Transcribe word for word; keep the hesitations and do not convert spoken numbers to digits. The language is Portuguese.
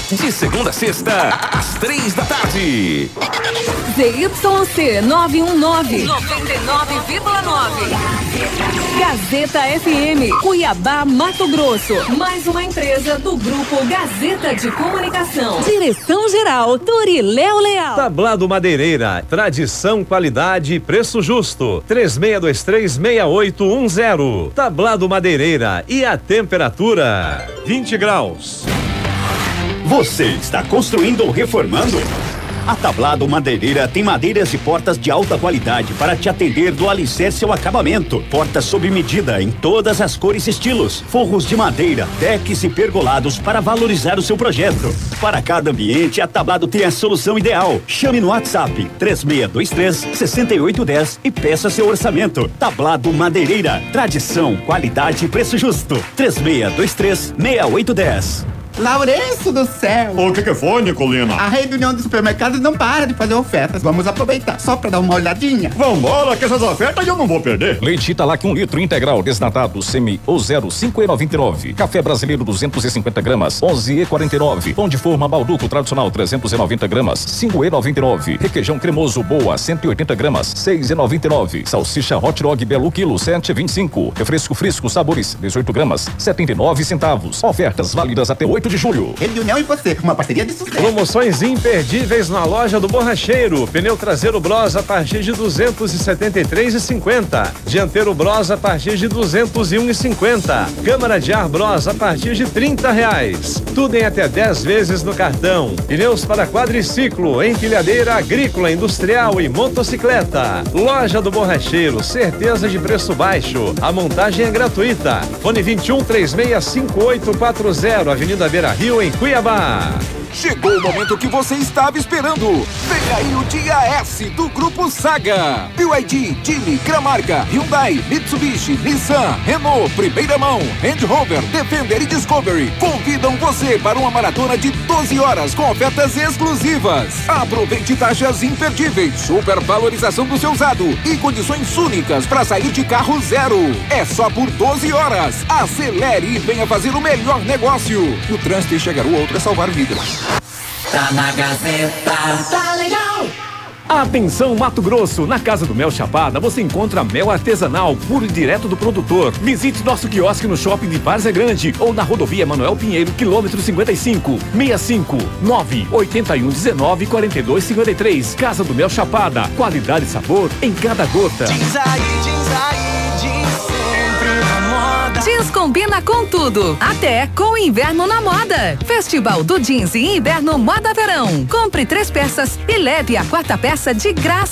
De segunda a sexta, às três da tarde. Z Y C nove um nove, noventa e nove vírgula nove. Gazeta F M, Cuiabá, Mato Grosso. Mais uma empresa do Grupo Gazeta de Comunicação. Direção-geral, Turiléu Leal. Tablado Madeireira, tradição, qualidade e preço justo. três seis dois três, seis oito um zero. Tablado Madeireira e a temperatura vinte graus. Você está construindo ou reformando? A Tablado Madeireira tem madeiras e portas de alta qualidade para te atender do alicerce ao acabamento. Portas sob medida em todas as cores e estilos. Forros de madeira, decks e pergolados para valorizar o seu projeto. Para cada ambiente, a Tablado tem a solução ideal. Chame no WhatsApp três seis dois três, seis oito um zero e peça seu orçamento. Tablado Madeireira. Tradição, qualidade e preço justo. três seis dois três, seis oito um zero. Lourenço do céu! O que que foi, Nicolina? A rede União dos Supermercados não para de fazer ofertas. Vamos aproveitar só pra dar uma olhadinha. Vambora, que essas ofertas eu não vou perder. Leite Italac um litro integral desnatado semi ou zero cinco e noventa e nove. Café brasileiro duzentos e cinquenta gramas onze e quarenta e nove. Pão de forma Balduco tradicional trezentos e noventa gramas cinco e noventa e nove. Requeijão cremoso Boa cento e oitenta gramas seis e noventa e nove. Salsicha Hot Dog Belo quilo sete e vinte e cinco. Refresco Frisco Sabores dezoito gramas setenta e nove centavos. Ofertas válidas até oito de julho. Rede União e você, uma parceria de sucesso. Promoções imperdíveis na loja do Borracheiro. Pneu traseiro Bros a partir de duzentos e setenta e três e cinquenta. Dianteiro Bros a partir de duzentos e um e cinquenta. Câmara de ar Bros a partir de trinta reais. Tudo em até dez vezes no cartão. Pneus para quadriciclo, empilhadeira agrícola, industrial e motocicleta. Loja do Borracheiro, certeza de preço baixo. A montagem é gratuita. Fone vinte e um, trinta e seis, cinquenta e oito quarenta, Avenida Beira Rio, em Cuiabá. Chegou o momento que você estava esperando. Vem aí o Dia S do Grupo Saga. B Y D, Geely, Gramarca, Hyundai, Mitsubishi, Nissan, Renault, Primeira Mão, Land Rover, Defender e Discovery convidam você para uma maratona de doze horas com ofertas exclusivas. Aproveite taxas imperdíveis, supervalorização do seu usado e condições únicas para sair de carro zero. É só por doze horas. Acelere e venha fazer o melhor negócio. No trânsito enxergar o outro é salvar vidas. Tá na Gazeta, tá legal. Atenção Mato Grosso, na Casa do Mel Chapada você encontra mel artesanal, puro e direto do produtor. Visite nosso quiosque no shopping de Várzea Grande ou na rodovia Manuel Pinheiro, quilômetro cinquenta e cinco, sessenta e cinco, nove oito um, dezenove, quarenta e dois, cinquenta e três. Casa do Mel Chapada, qualidade e sabor em cada gota. Diz aí, diz aí, diz sempre na moda. Jeans combina com tudo, até com o inverno na moda. Festival do Jeans e Inverno Moda Verão. Compre três peças e leve a quarta peça de graça.